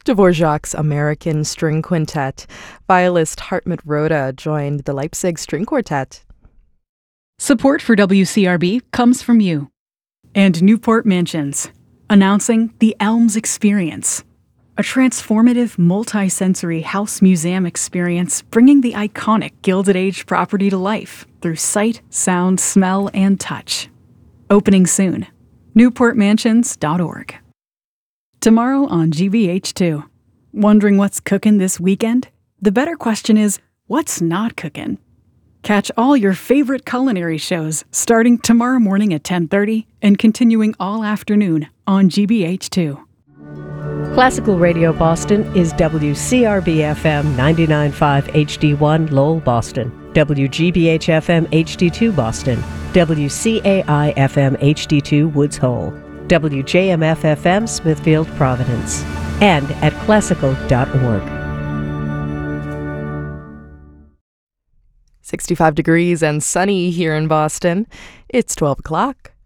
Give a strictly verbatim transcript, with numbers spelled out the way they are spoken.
Dvorak's American String Quintet. Violist Hartmut Roda joined the Leipzig String Quartet. Support for W C R B comes from you. And Newport Mansions, announcing the Elms Experience, a transformative multi-sensory house museum experience bringing the iconic Gilded Age property to life through sight, sound, smell, and touch. Opening soon. newport mansions dot org. Tomorrow on G B H two. Wondering what's cooking this weekend? The better question is, what's not cooking? Catch all your favorite culinary shows starting tomorrow morning at ten thirty and continuing all afternoon on G B H two. Classical Radio Boston is W C R B F M ninety-nine point five H D one Lowell, Boston, W G B H F M H D two Boston, W C A I F M H D two Woods Hole, W J M F F M Smithfield, Providence, and at classical dot org. sixty-five degrees and sunny here in Boston. It's twelve o'clock.